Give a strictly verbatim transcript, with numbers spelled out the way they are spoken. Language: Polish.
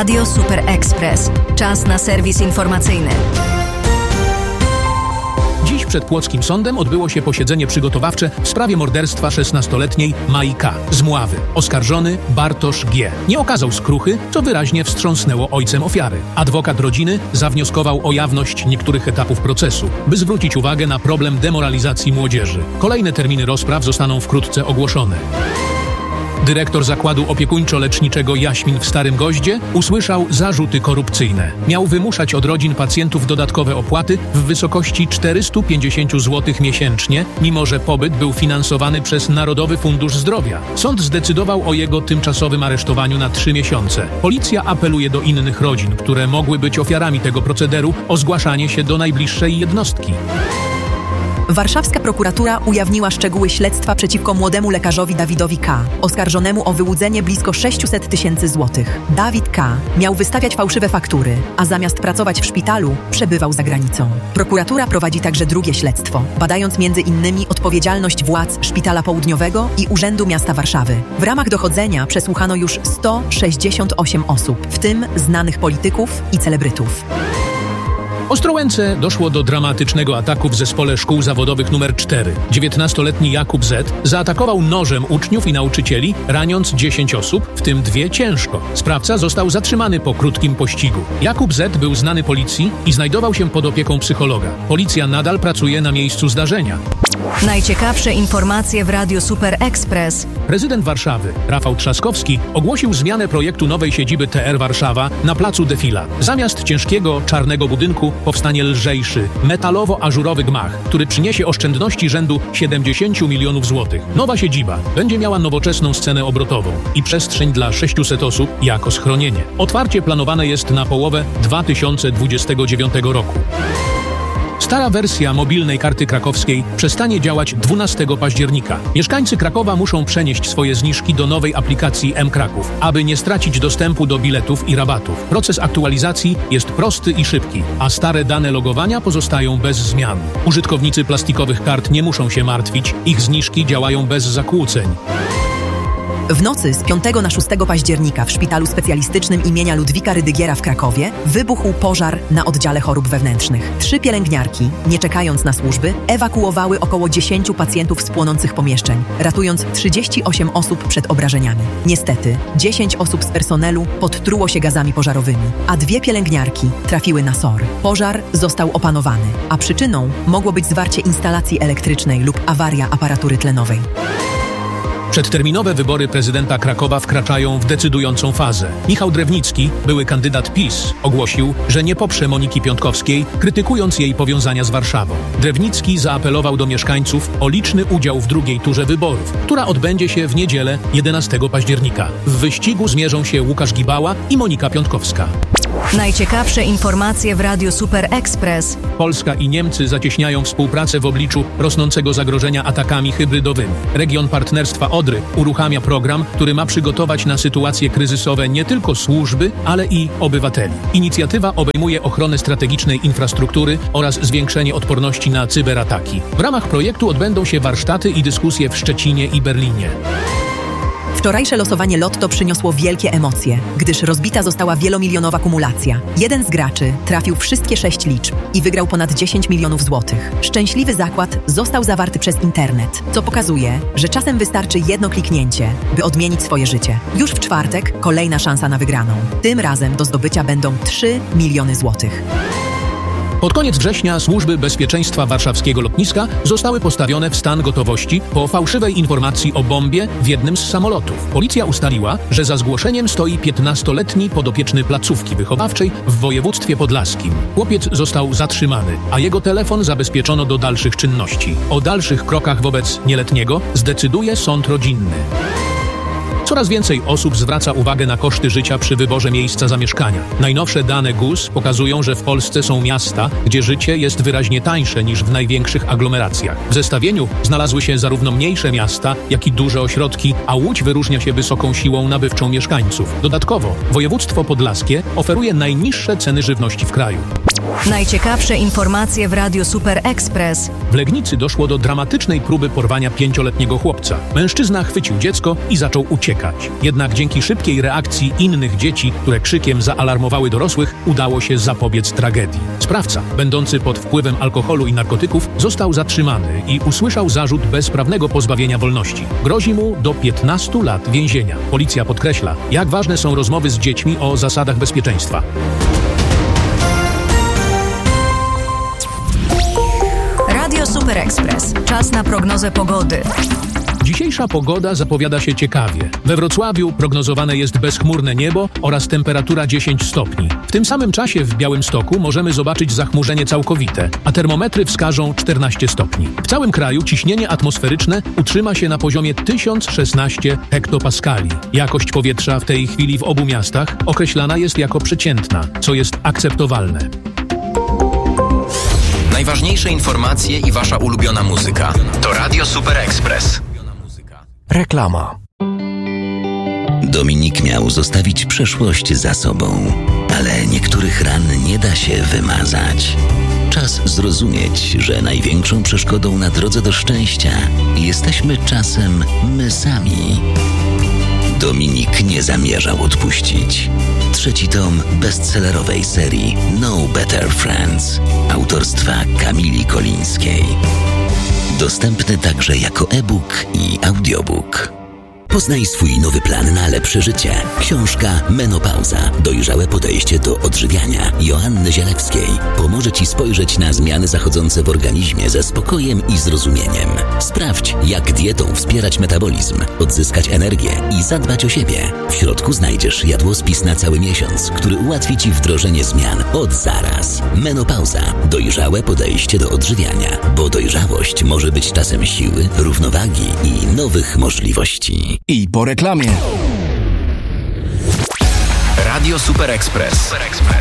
Radio Super Express. Czas na serwis informacyjny. Dziś przed płockim sądem odbyło się posiedzenie przygotowawcze w sprawie morderstwa szesnastoletniej Mai K. z Mławy. Oskarżony Bartosz G. nie okazał skruchy, co wyraźnie wstrząsnęło ojcem ofiary. Adwokat rodziny zawnioskował o jawność niektórych etapów procesu, by zwrócić uwagę na problem demoralizacji młodzieży. Kolejne terminy rozpraw zostaną wkrótce ogłoszone. Dyrektor zakładu opiekuńczo-leczniczego Jaśmin w Starym Goździe usłyszał zarzuty korupcyjne. Miał wymuszać od rodzin pacjentów dodatkowe opłaty w wysokości czterysta pięćdziesiąt złotych miesięcznie, mimo że pobyt był finansowany przez Narodowy Fundusz Zdrowia. Sąd zdecydował o jego tymczasowym aresztowaniu na trzy miesiące. Policja apeluje do innych rodzin, które mogły być ofiarami tego procederu, o zgłaszanie się do najbliższej jednostki. Warszawska prokuratura ujawniła szczegóły śledztwa przeciwko młodemu lekarzowi Dawidowi K., oskarżonemu o wyłudzenie blisko sześćset tysięcy złotych. Dawid K. miał wystawiać fałszywe faktury, a zamiast pracować w szpitalu, przebywał za granicą. Prokuratura prowadzi także drugie śledztwo, badając między innymi odpowiedzialność władz Szpitala Południowego i Urzędu Miasta Warszawy. W ramach dochodzenia przesłuchano już sto sześćdziesiąt osiem osób, w tym znanych polityków i celebrytów. W Ostrołęce doszło do dramatycznego ataku w zespole szkół zawodowych numer cztery. dziewiętnastoletni Jakub Z. zaatakował nożem uczniów i nauczycieli, raniąc dziesięć osób, w tym dwie ciężko. Sprawca został zatrzymany po krótkim pościgu. Jakub Z. był znany policji i znajdował się pod opieką psychologa. Policja nadal pracuje na miejscu zdarzenia. Najciekawsze informacje w Radiu Super Express. Prezydent Warszawy, Rafał Trzaskowski, ogłosił zmianę projektu nowej siedziby T R Warszawa na placu Defila. Zamiast ciężkiego, czarnego budynku powstanie lżejszy, metalowo-ażurowy gmach, który przyniesie oszczędności rzędu siedemdziesiąt milionów złotych. Nowa siedziba będzie miała nowoczesną scenę obrotową i przestrzeń dla sześciuset osób jako schronienie. Otwarcie planowane jest na połowę dwa tysiące dwudziestego dziewiątego roku. Stara wersja mobilnej karty krakowskiej przestanie działać dwunastego października. Mieszkańcy Krakowa muszą przenieść swoje zniżki do nowej aplikacji M-Kraków, aby nie stracić dostępu do biletów i rabatów. Proces aktualizacji jest prosty i szybki, a stare dane logowania pozostają bez zmian. Użytkownicy plastikowych kart nie muszą się martwić, ich zniżki działają bez zakłóceń. W nocy z piątego na szóstego października w szpitalu specjalistycznym imienia Ludwika Rydygiera w Krakowie wybuchł pożar na oddziale chorób wewnętrznych. Trzy pielęgniarki, nie czekając na służby, ewakuowały około dziesięciu pacjentów z płonących pomieszczeń, ratując trzydzieści osiem osób przed obrażeniami. Niestety, dziesięć osób z personelu podtruło się gazami pożarowymi, a dwie pielęgniarki trafiły na S O R. Pożar został opanowany, a przyczyną mogło być zwarcie instalacji elektrycznej lub awaria aparatury tlenowej. Przedterminowe wybory prezydenta Krakowa wkraczają w decydującą fazę. Michał Drewnicki, były kandydat PiS, ogłosił, że nie poprze Moniki Piątkowskiej, krytykując jej powiązania z Warszawą. Drewnicki zaapelował do mieszkańców o liczny udział w drugiej turze wyborów, która odbędzie się w niedzielę jedenastego października. W wyścigu zmierzą się Łukasz Gibała i Monika Piątkowska. Najciekawsze informacje w Radiu Super Express. Polska i Niemcy zacieśniają współpracę w obliczu rosnącego zagrożenia atakami hybrydowymi. Region Partnerstwa Odry uruchamia program, który ma przygotować na sytuacje kryzysowe nie tylko służby, ale i obywateli. Inicjatywa obejmuje ochronę strategicznej infrastruktury oraz zwiększenie odporności na cyberataki. W ramach projektu odbędą się warsztaty i dyskusje w Szczecinie i Berlinie. Wczorajsze losowanie Lotto przyniosło wielkie emocje, gdyż rozbita została wielomilionowa kumulacja. Jeden z graczy trafił wszystkie sześć liczb i wygrał ponad dziesięć milionów złotych. Szczęśliwy zakład został zawarty przez internet, co pokazuje, że czasem wystarczy jedno kliknięcie, by odmienić swoje życie. Już w czwartek kolejna szansa na wygraną. Tym razem do zdobycia będą trzy miliony złotych. Pod koniec września służby bezpieczeństwa warszawskiego lotniska zostały postawione w stan gotowości po fałszywej informacji o bombie w jednym z samolotów. Policja ustaliła, że za zgłoszeniem stoi piętnastoletni podopieczny placówki wychowawczej w województwie podlaskim. Chłopiec został zatrzymany, a jego telefon zabezpieczono do dalszych czynności. O dalszych krokach wobec nieletniego zdecyduje sąd rodzinny. Coraz więcej osób zwraca uwagę na koszty życia przy wyborze miejsca zamieszkania. Najnowsze dane G U S pokazują, że w Polsce są miasta, gdzie życie jest wyraźnie tańsze niż w największych aglomeracjach. W zestawieniu znalazły się zarówno mniejsze miasta, jak i duże ośrodki, a Łódź wyróżnia się wysoką siłą nabywczą mieszkańców. Dodatkowo województwo podlaskie oferuje najniższe ceny żywności w kraju. Najciekawsze informacje w Radiu Super Express. W Legnicy doszło do dramatycznej próby porwania pięcioletniego chłopca. Mężczyzna chwycił dziecko i zaczął uciekać. Jednak dzięki szybkiej reakcji innych dzieci, które krzykiem zaalarmowały dorosłych, udało się zapobiec tragedii. Sprawca, będący pod wpływem alkoholu i narkotyków, został zatrzymany i usłyszał zarzut bezprawnego pozbawienia wolności. Grozi mu do piętnastu lat więzienia. Policja podkreśla, jak ważne są rozmowy z dziećmi o zasadach bezpieczeństwa. Radio Super Express. Czas na prognozę pogody. Dzisiejsza pogoda zapowiada się ciekawie. We Wrocławiu prognozowane jest bezchmurne niebo oraz temperatura dziesięć stopni. W tym samym czasie w Białymstoku możemy zobaczyć zachmurzenie całkowite, a termometry wskażą czternaście stopni. W całym kraju ciśnienie atmosferyczne utrzyma się na poziomie tysiąc szesnaście hektopaskali. Jakość powietrza w tej chwili w obu miastach określana jest jako przeciętna, co jest akceptowalne. Najważniejsze informacje i wasza ulubiona muzyka to Radio Super Express. Reklama. Dominik miał zostawić przeszłość za sobą, ale niektórych ran nie da się wymazać. Czas zrozumieć, że największą przeszkodą na drodze do szczęścia jesteśmy czasem my sami. Dominik nie zamierzał odpuścić. Trzeci tom bestsellerowej serii No Better Friends autorstwa Kamili Kolińskiej. Dostępny także jako e-book i audiobook. Poznaj swój nowy plan na lepsze życie. Książka Menopauza. Dojrzałe podejście do odżywiania Joanny Zielewskiej pomoże Ci spojrzeć na zmiany zachodzące w organizmie ze spokojem i zrozumieniem. Sprawdź, jak dietą wspierać metabolizm, odzyskać energię i zadbać o siebie. W środku znajdziesz jadłospis na cały miesiąc, który ułatwi Ci wdrożenie zmian od zaraz. Menopauza. Dojrzałe podejście do odżywiania, bo dojrzałość może być czasem siły, równowagi i nowych możliwości. I po reklamie. Radio Super Express. Super Express.